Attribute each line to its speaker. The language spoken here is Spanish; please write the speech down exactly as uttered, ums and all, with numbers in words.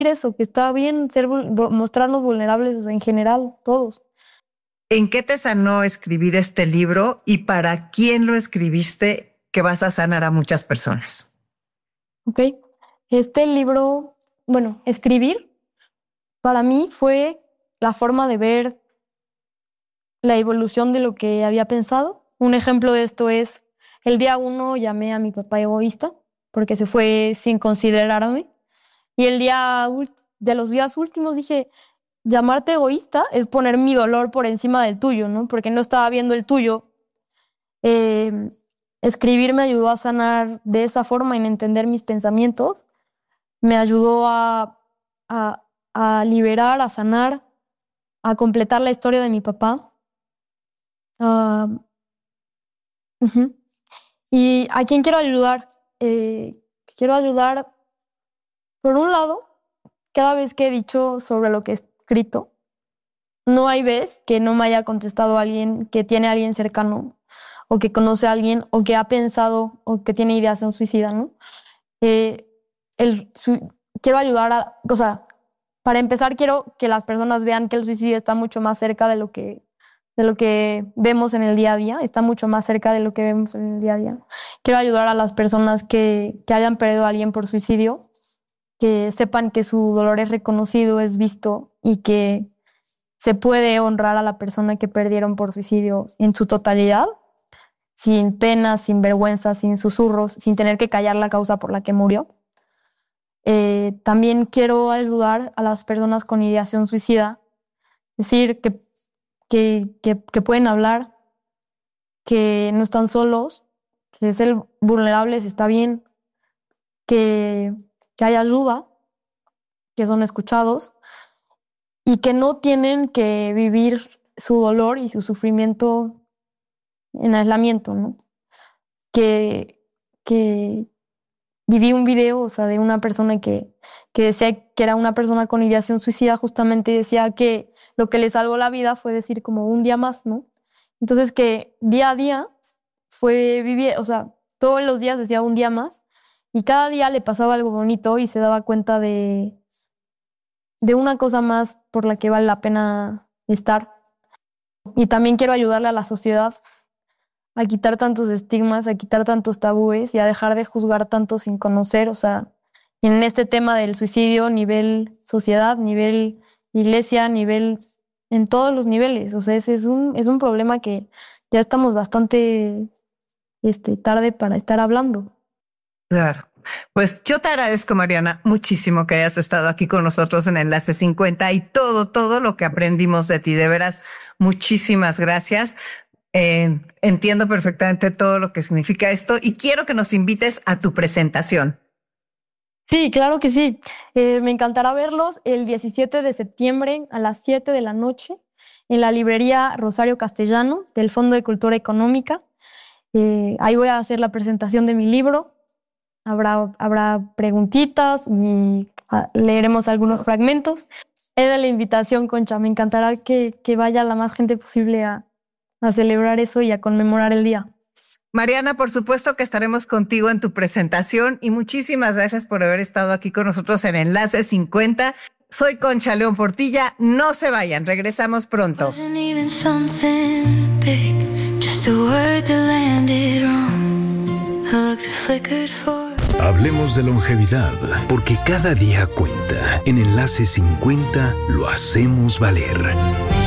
Speaker 1: eso, que está bien ser, mostrarnos vulnerables en general, todos.
Speaker 2: ¿En qué te sanó escribir este libro y para quién lo escribiste que vas a sanar a muchas personas?
Speaker 1: Ok, este libro, bueno, escribir para mí fue la forma de ver la evolución de lo que había pensado. Un ejemplo de esto es, el día uno llamé a mi papá egoísta porque se fue sin considerarme. Y el día de los días últimos dije, llamarte egoísta es poner mi dolor por encima del tuyo, ¿no? Porque no estaba viendo el tuyo. Eh, escribir me ayudó a sanar de esa forma, en entender mis pensamientos. Me ayudó a, a, a liberar, a sanar, a completar la historia de mi papá. Uh, uh-huh. ¿Y a quién quiero ayudar? Eh, quiero ayudar, por un lado, cada vez que he dicho sobre lo que he escrito, no hay vez que no me haya contestado alguien que tiene a alguien cercano o que conoce a alguien o que ha pensado o que tiene ideación suicida, ¿no? Eh, el, su, quiero ayudar a... O sea, para empezar, quiero que las personas vean que el suicidio está mucho más cerca de lo que, de lo que vemos en el día a día, está mucho más cerca de lo que vemos en el día a día. Quiero ayudar a las personas que, que hayan perdido a alguien por suicidio, que sepan que su dolor es reconocido, es visto y que se puede honrar a la persona que perdieron por suicidio en su totalidad, sin pena, sin vergüenza, sin susurros, sin tener que callar la causa por la que murió. Eh, también quiero ayudar a las personas con ideación suicida, decir que, que, que, que pueden hablar, que no están solos, que ser vulnerables está bien, que, que hay ayuda, que son escuchados y que no tienen que vivir su dolor y su sufrimiento en aislamiento, ¿no? Que, que viví un video, o sea, de una persona que, que decía que era una persona con ideación suicida, justamente decía que lo que le salvó la vida fue decir como un día más, ¿no? Entonces que día a día fue vivir, o sea, todos los días decía un día más y cada día le pasaba algo bonito y se daba cuenta de, de una cosa más por la que vale la pena estar. Y también quiero ayudarle a la sociedad a quitar tantos estigmas, a quitar tantos tabúes y a dejar de juzgar tanto sin conocer. O sea, en este tema del suicidio, nivel sociedad, nivel iglesia, nivel, en todos los niveles. O sea, ese es un, es un problema que ya estamos bastante este, tarde para estar hablando.
Speaker 2: Claro. Pues yo te agradezco, Mariana, muchísimo que hayas estado aquí con nosotros en Enlace cincuenta y todo, todo lo que aprendimos de ti. De veras, muchísimas gracias. Eh, entiendo perfectamente todo lo que significa esto y quiero que nos invites a tu presentación.
Speaker 1: Sí, claro que sí. Eh, me encantará verlos el diecisiete de septiembre a las siete de la noche en la librería Rosario Castellanos del Fondo de Cultura Económica. Eh, ahí voy a hacer la presentación de mi libro. Habrá, habrá preguntitas y leeremos algunos fragmentos. Era la invitación, Concha. Me encantará que, que vaya la más gente posible a a celebrar eso y a conmemorar el día.
Speaker 2: Mariana, por supuesto que estaremos contigo en tu presentación y muchísimas gracias por haber estado aquí con nosotros en Enlace cincuenta. Soy Concha León Portilla, no se vayan, regresamos pronto.
Speaker 3: Hablemos de longevidad, porque cada día cuenta. En Enlace cincuenta lo hacemos valer.